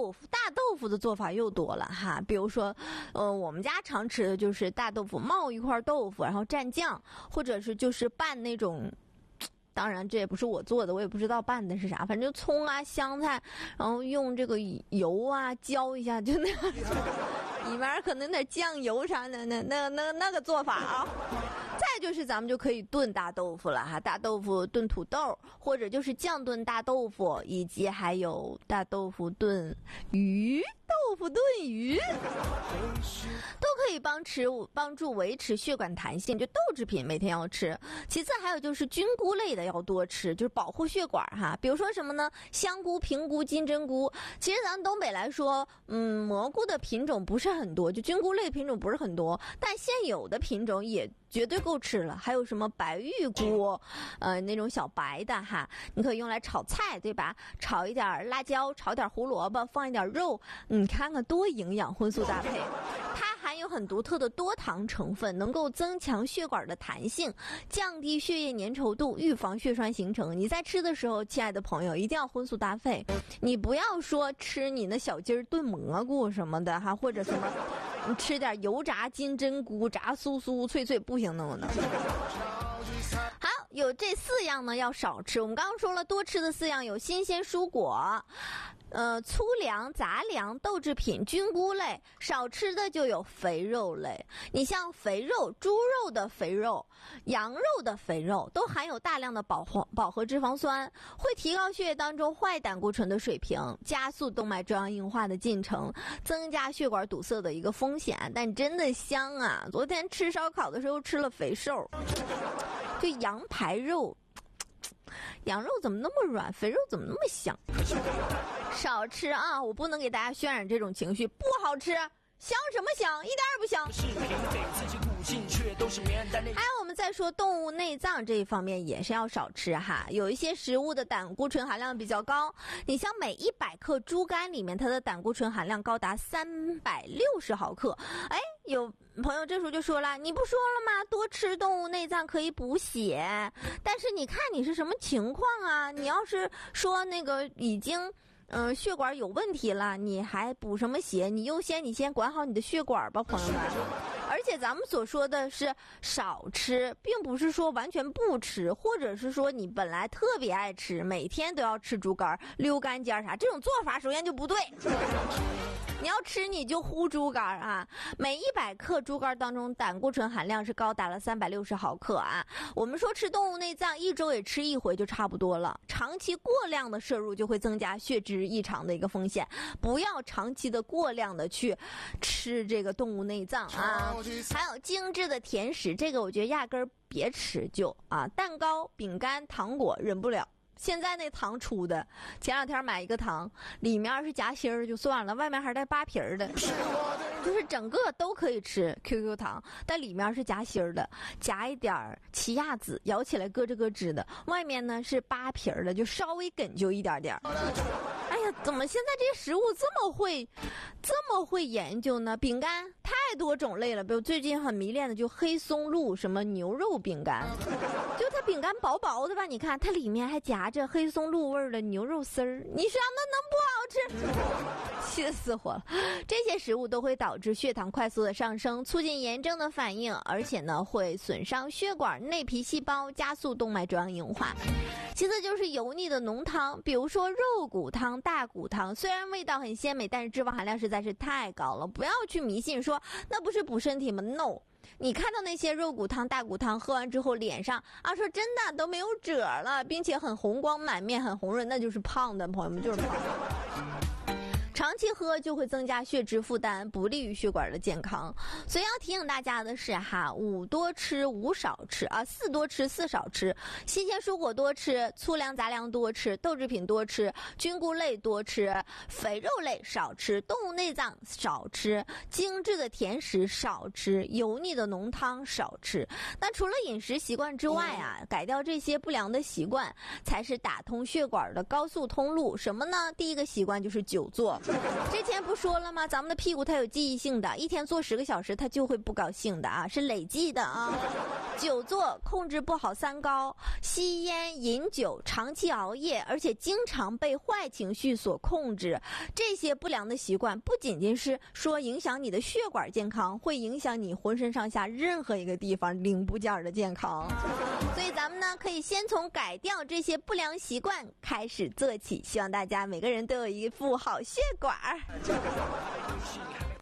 豆腐，大豆腐的做法又多了哈。比如说，我们家常吃的就是大豆腐冒一块豆腐，然后蘸酱，或者是就是拌那种。当然，这也不是我做的，我也不知道拌的是啥。反正葱啊、香菜，然后用这个油啊浇一下，就那样，里面可能有点酱油啥的，那个做法啊。再就是咱们就可以炖大豆腐了哈，大豆腐炖土豆，或者就是酱炖大豆腐，以及还有大豆腐炖鱼。豆腐炖鱼都可以帮助维持血管弹性，就豆制品每天要吃。其次还有就是菌菇类的要多吃，就是保护血管哈。比如说什么呢？香菇、平菇、金针菇。其实咱们东北来说，蘑菇的品种不是很多，就菌菇类品种不是很多，但现有的品种也绝对够吃了。还有什么白玉菇，那种小白的哈，你可以用来炒菜，对吧？炒一点辣椒，炒点胡萝卜，放一点肉，你看看多营养，荤素搭配。它含有很独特的多糖成分，能够增强血管的弹性，降低血液粘稠度，预防血栓形成。你在吃的时候，亲爱的朋友，一定要荤素搭配。你不要说吃你那小鸡儿炖蘑菇什么的哈，或者什么你吃点油炸金针菇，炸酥酥脆脆，不行的。好，有这4样呢要少吃。我们刚刚说了，多吃的4样有新鲜蔬果，粗粮、杂粮、豆制品、菌菇类。少吃的就有肥肉类。你像肥肉，猪肉的肥肉、羊肉的肥肉都含有大量的饱和脂肪酸，会提高血液当中坏胆固醇的水平，加速动脉粥样硬化的进程，增加血管堵塞的一个风险。但真的香啊！昨天吃烧烤的时候吃了肥瘦，就羊排肉。羊肉怎么那么软，肥肉怎么那么香？少吃啊！我不能给大家渲染这种情绪，不好吃，香什么香，一点也不香。还有我们再说动物内脏这一方面也是要少吃哈，有一些食物的胆固醇含量比较高，你像每100克猪肝里面它的胆固醇含量高达360毫克。有朋友这时候就说了，你不说了吗？多吃动物内脏可以补血，但是你看你是什么情况啊？你要是说那个已经血管有问题了，你还补什么血？你先管好你的血管吧，朋友们。而且咱们所说的是少吃，并不是说完全不吃，或者是说你本来特别爱吃，每天都要吃猪肝、溜肝尖啥，这种做法首先就不对。你要吃你就烀猪肝啊！每100克猪肝当中胆固醇含量是高达了360毫克啊！我们说吃动物内脏1周也吃1回就差不多了，长期过量的摄入就会增加血脂异常的一个风险，不要长期的过量的去吃这个动物内脏啊！还有精致的甜食，这个我觉得压根儿别吃就啊，蛋糕、饼干、糖果忍不了。现在那糖出的，前2天买一个糖，里面是夹心儿就算了，外面还带扒皮儿的，就是整个都可以吃 QQ 糖，但里面是夹心儿的，夹一点奇亚籽，咬起来咯吱咯吱的，外面呢是扒皮儿的，就稍微哏就一点点。哎呀，怎么现在这些食物这么会研究呢？饼干太多种类了，比如最近很迷恋的就黑松露什么牛肉饼干，就它饼干薄薄的吧，你看它里面还夹着黑松露味的牛肉丝儿，你说那能不好吃？气死我了！这些食物都会导致血糖快速的上升，促进炎症的反应，而且呢会损伤血管内皮细胞，加速动脉粥样硬化。其次就是油腻的浓汤，比如说肉骨汤、大骨汤，虽然味道很鲜美，但是脂肪含量实在是太高了，不要去迷信说那不是补身体吗 ？No。你看到那些肉骨汤、大骨汤喝完之后脸上啊说真的都没有褶了，并且很红光满面很红润，那就是胖的，朋友们，就是胖的。长期喝就会增加血脂负担，不利于血管的健康。所以要提醒大家的是哈，5多吃5少吃啊，4多吃4少吃，新鲜蔬果多吃，粗粮杂粮多吃，豆制品多吃，菌菇类多吃，肥肉类少吃，动物内脏少吃，精致的甜食少吃，油腻的浓汤少吃。那除了饮食习惯之外啊，改掉这些不良的习惯才是打通血管的高速通路。什么呢？第一个习惯就是久坐。 之前不说了吗？咱们的屁股它有记忆性的，一天坐10个小时它就会不高兴的啊，是累计的啊。久坐控制不好三高，吸烟、饮酒、长期熬夜，而且经常被坏情绪所控制，这些不良的习惯不仅仅是说影响你的血管健康，会影响你浑身上下任何一个地方零部件的健康。所以咱们呢，可以先从改掉这些不良习惯开始做起，希望大家每个人都有一副好血管。